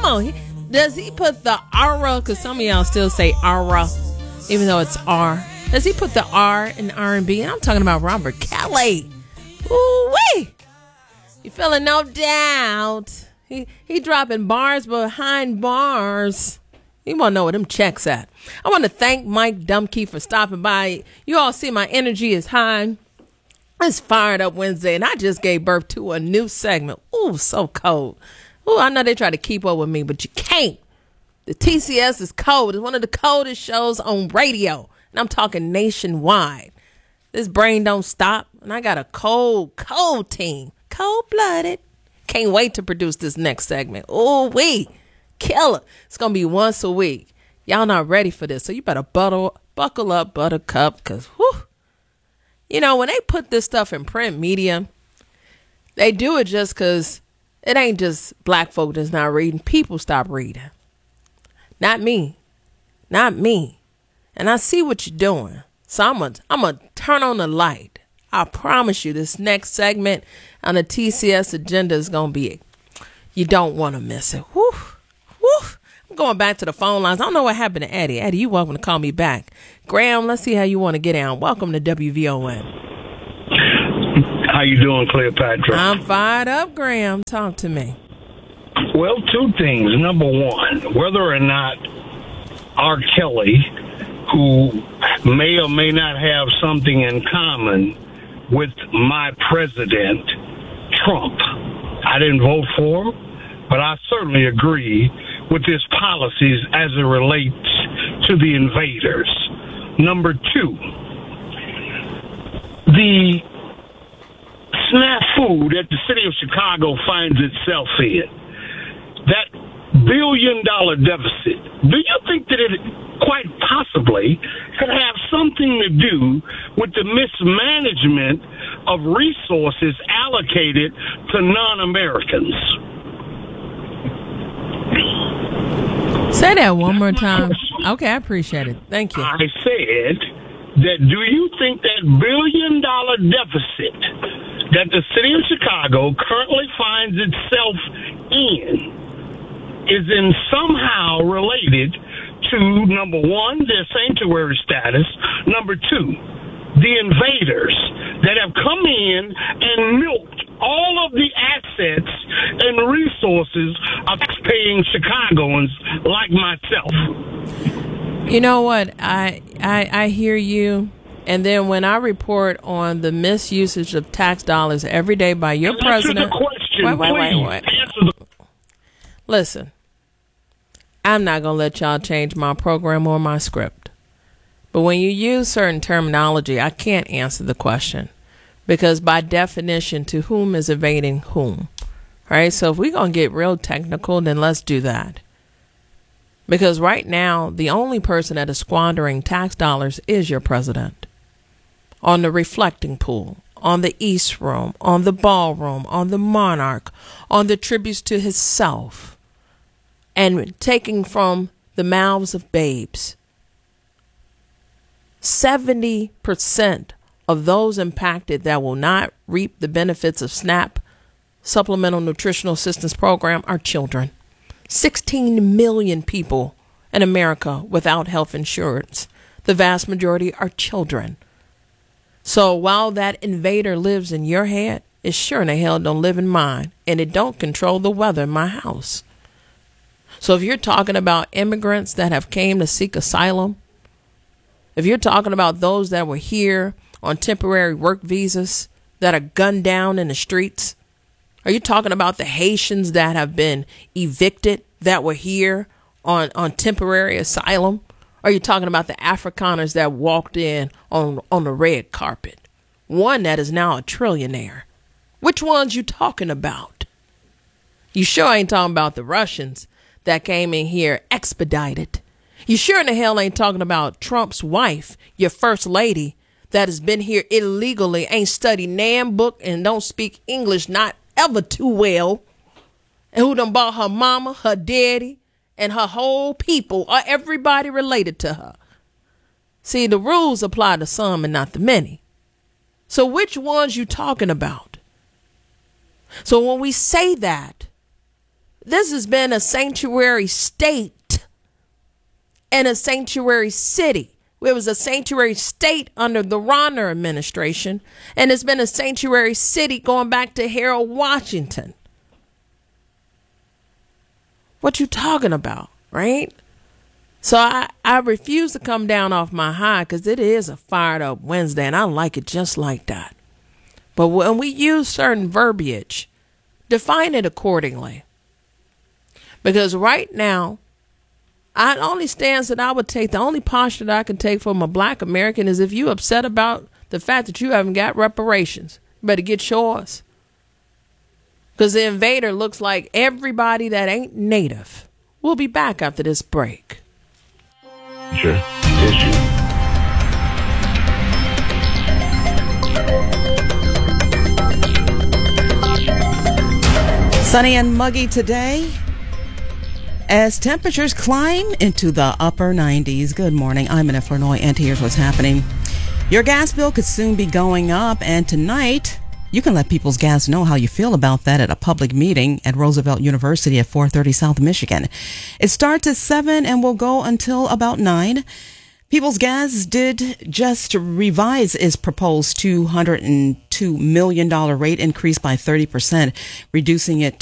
on. Does he put the R? Because some of y'all still say R, even though it's R. Does he put the R in R&B? And I'm talking about Robert Kelly. Ooh-wee. You feeling no doubt. He dropping bars behind bars. You want to know where them checks at. I want to thank Mike Dumke for stopping by. You all see my energy is high. It's Fired Up Wednesday, and I just gave birth to a new segment. Ooh, so cold. Ooh, I know they try to keep up with me, but you can't. The TCS is cold. It's one of the coldest shows on radio, and I'm talking nationwide. This brain don't stop, and I got a cold team. Cold-blooded. Can't wait to produce this next segment. Ooh, killer. It's going to be once a week. Y'all not ready for this, so you better buckle up, buttercup, because, whew. You know, when they put this stuff in print media, they do it just because it ain't just black folk that's not reading. People stop reading. Not me. Not me. And I see what you're doing. So I'm gonna turn on the light. I promise you this next segment on the TCS agenda is going to be, you don't want to miss it. Whew. I'm going back to the phone lines. I don't know what happened to Eddie. Eddie, you welcome to call me back. Graham, let's see how you want to get down. Welcome to WVON. How you doing, Cleopatra? I'm fired up, Graham. Talk to me. Well, two things. Number one, whether or not R. Kelly, who may or may not have something in common with my president, Trump. I didn't vote for him, but I certainly agree with his policies as it relates to the invaders. Number two, the snafu that the city of Chicago finds itself in, that $1 billion deficit, do you think that it quite possibly could have something to do with the mismanagement of resources allocated to non-Americans? Say that one more time. Okay, I appreciate it. Thank you. I said that, do you think that $1 billion deficit that the city of Chicago currently finds itself in is in somehow related to, number one, their sanctuary status, number two, the invaders that have come in and milked all of the assets and resources of paying Chicagoans like myself? You know what? I hear you. And then when I report on the misusage of tax dollars every day by your president. Wait. Listen, I'm not going to let y'all change my program or my script. But when you use certain terminology, I can't answer the question. Because by definition, to whom is evading whom? All right, so if we're going to get real technical, then let's do that. Because right now, the only person that is squandering tax dollars is your president. On the reflecting pool, on the East Room, on the ballroom, on the Monarch, on the tributes to himself, and taking from the mouths of babes. 70% of those impacted that will not reap the benefits of SNAP, Supplemental Nutritional Assistance Program, are children. 16 million people in America without health insurance. The vast majority are children. So while that invader lives in your head, it sure in the hell don't live in mine, and it don't control the weather in my house. So if you're talking about immigrants that have came to seek asylum, if you're talking about those that were here on temporary work visas that are gunned down in the streets, are you talking about the Haitians that have been evicted that were here on temporary asylum? Are you talking about the Afrikaners that walked in on the red carpet? One that is now a trillionaire. Which ones you talking about? You sure ain't talking about the Russians that came in here expedited. You sure in the hell ain't talking about Trump's wife, your first lady, that has been here illegally, ain't studied nan book and don't speak English not ever too well, and who done bought her mama, her daddy, and her whole people, or everybody related to her. See, the rules apply to some and not the many. So which ones you talking about? So when we say that, this has been a sanctuary state and a sanctuary city. It was a sanctuary state under the Rodner administration, and it's been a sanctuary city going back to Harold Washington. What you talking about, right? So I refuse to come down off my high because it is a fired up Wednesday, and I like it just like that. But when we use certain verbiage, define it accordingly. Because right now, the only stance that I would take, the only posture that I can take from a black American is if you upset about the fact that you haven't got reparations, you better get yours. Because the invader looks like everybody that ain't native. We'll be back after this break. Sure. Issue. Sunny and muggy today as temperatures climb into the upper 90s. Good morning. I'm Annette Flournoy, and here's what's happening. Your gas bill could soon be going up, and tonight you can let People's Gas know how you feel about that at a public meeting at Roosevelt University at 430 South Michigan. It starts at 7 and will go until about 9. People's Gas did just revise its proposed $202 million rate increase by 30%, reducing it